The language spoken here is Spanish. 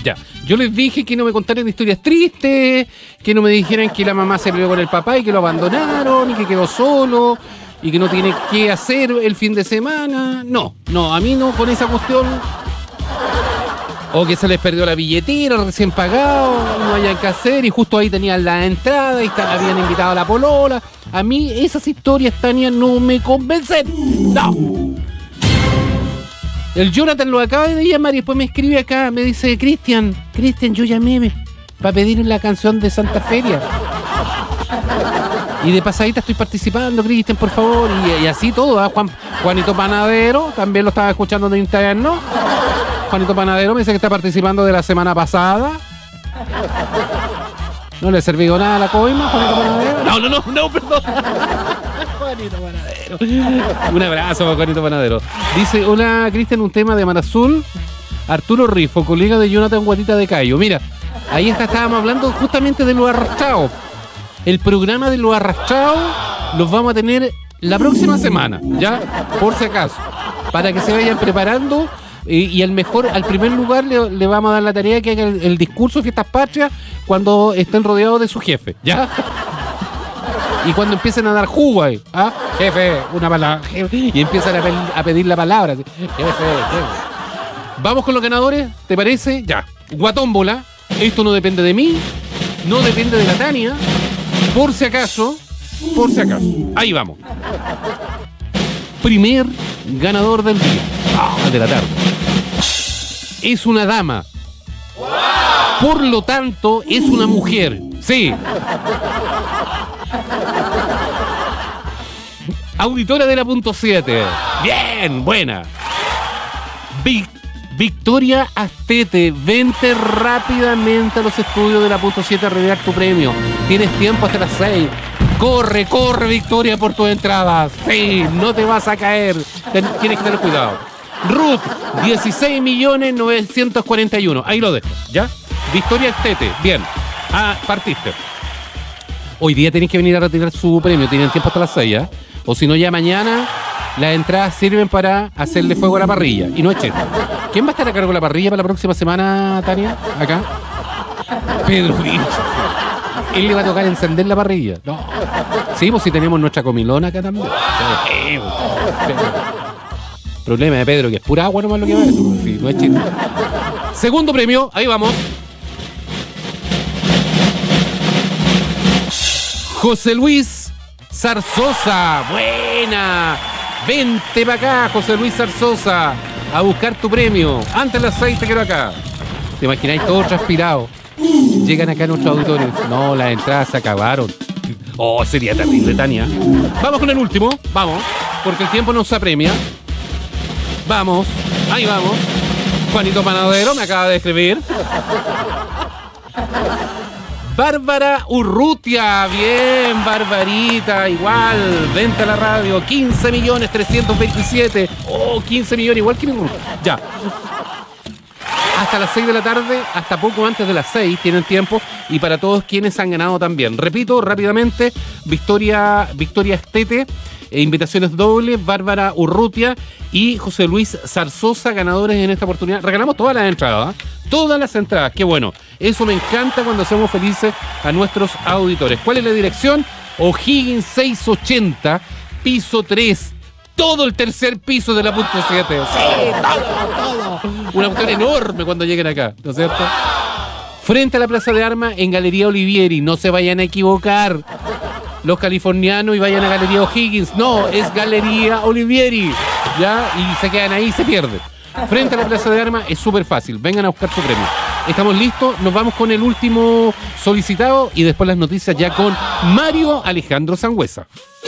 Ya, yo les dije que no me contaran historias tristes, que no me dijeran que la mamá se peleó con el papá y que lo abandonaron y que quedó solo y que no tiene qué hacer el fin de semana. No, a mí no, con esa cuestión. O que se les perdió la billetera recién pagado, no hayan que hacer y justo ahí tenían la entrada y habían invitado a la polola. A mí esas historias, Tania, no me convencen. No. El Jonathan lo acaba de llamar y después me escribe acá, me dice, Cristian, yo llamé para pedir la canción de Santa Feria. Y de pasadita estoy participando, Cristian, por favor. Y así todo, ¿eh? Juanito Panadero, también lo estaba escuchando en interno. Juanito Panadero me dice que está participando de la semana pasada. ¿No le he servido nada a la coima, Juanito Panadero? No, perdón. Juanito Panadero. Un abrazo para Juanito Panadero. Dice, hola Cristian, un tema de Mar Azul. Arturo Rifo, colega de Jonathan Guatita de Cayo. Mira, ahí estábamos hablando justamente de los arrastrados. El programa de los arrastrados los vamos a tener la próxima semana, ¿ya? Por si acaso. Para que se vayan preparando. Y al primer lugar le vamos a dar la tarea que haga el discurso de Fiestas Patrias cuando estén rodeados de su jefe, ¿ya? Y cuando empiecen a dar jugo ahí, ¿ah? Jefe, una palabra, jefe, y empiezan a pedir la palabra, jefe. Vamos con los ganadores, ¿te parece? Ya. Guatómbola, esto no depende de mí, no depende de la Tania, por si acaso, ahí vamos. Primer ganador del día, de la tarde. Es una dama. Por lo tanto, es una mujer. Sí. Auditora de la punto 7. Bien, buena. Victoria Astete, vente rápidamente a los estudios de la punto 7 a revelar tu premio. Tienes tiempo hasta las 6. Corre, Victoria, por tus entradas. Sí, no te vas a caer. Tienes que tener cuidado. Ruth, 16.941.000. Ahí lo dejo, ¿ya? Victoria Astete, bien. Partiste. Hoy día tenéis que venir a retirar su premio. Tienen tiempo hasta las 6, ¿eh? O si no, ya mañana las entradas sirven para hacerle fuego a la parrilla. Y no es chiste. ¿Quién va a estar a cargo de la parrilla para la próxima semana, Tania? Acá. Pedro Vinci. Él le va a tocar encender la parrilla. No. Sí, pues si tenemos nuestra comilona acá también. Problema de Pedro, que es pura agua nomás lo que va a eso. Sí, no es chiste. Segundo premio, ahí vamos. José Luis Zarzosa. Buena. Vente para acá, José Luis Zarzosa, a buscar tu premio. Antes de las 6 te quiero acá. ¿Te imagináis todos transpirados? Llegan acá nuestros auditores. No, las entradas se acabaron. Oh, sería terrible, Tania. Vamos con el último. Vamos, porque el tiempo nos apremia. Vamos, ahí vamos. Juanito Panadero me acaba de escribir. Bárbara Urrutia, bien, Barbarita, igual, vente a la radio, 15.327.000. Oh, 15 millones, igual que mi Urrutia. Ya. Hasta las 6 de la tarde, hasta poco antes de las 6 tienen tiempo, y para todos quienes han ganado también. Repito rápidamente, Victoria Astete, invitaciones dobles, Bárbara Urrutia y José Luis Zarzosa, ganadores en esta oportunidad. Regalamos todas las entradas, ¿eh? Todas las entradas, qué bueno. Eso me encanta cuando hacemos felices a nuestros auditores. ¿Cuál es la dirección? O'Higgins 680, piso 3. Todo el tercer piso de la punto 7. Sí, todo. Una cuestión enorme cuando lleguen acá, ¿no es cierto? Frente a la Plaza de Armas en Galería Olivieri. No se vayan a equivocar los californianos y vayan a Galería O'Higgins. No, es Galería Olivieri. ¿Ya? Y se quedan ahí y se pierden. Frente a la Plaza de Armas es súper fácil. Vengan a buscar su premio. Estamos listos. Nos vamos con el último solicitado y después las noticias ya con Mario Alejandro Sangüesa.